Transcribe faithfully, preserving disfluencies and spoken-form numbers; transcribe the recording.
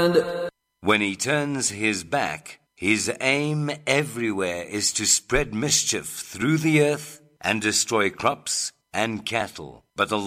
العباد. When he turns his back, his aim everywhere is to spread mischief through the earth and destroy crops and cattle. But Allah